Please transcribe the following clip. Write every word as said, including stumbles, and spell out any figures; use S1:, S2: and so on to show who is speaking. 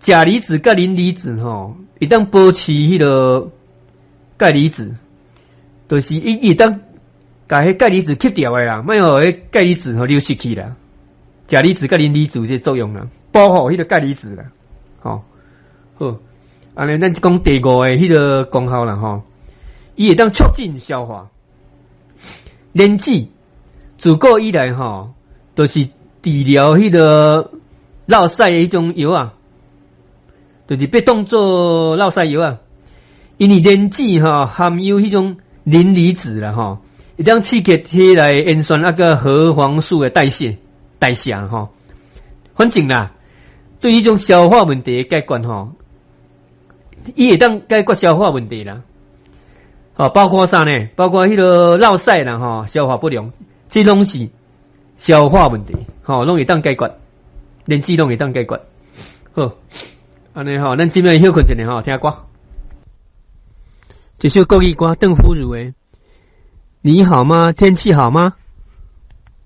S1: 钾离子甲磷离子吼，一旦保持迄个钙离子，就是伊一旦把迄钙离子吸掉诶啦，莫互迄钙离子吼流失去啦。钾离子甲磷离子这作用啦，保护迄个钙离子啦，吼、哦、好。安尼咱讲第五个迄个功效啦吼，伊会当促进消化。莲子自古以来吼，都、就是治疗迄个落屎诶迄种药啊，就是被当做落屎药啊。因为莲子吼含有迄种磷离子啦吼，会当刺激体内盐酸那个核黄素诶代谢代谢吼。反正啦，对于迄种消化问题诶解决吼。伊会当解决消化问题啦，哦，包括啥呢？包括迄个落屎啦，吼，消化不良，这拢是消化问题，吼，拢会当解决，连这拢会当解决。好，安尼吼，咱今日休困一下吼，听歌，这首国语歌，邓福如诶，你好吗？天气好吗？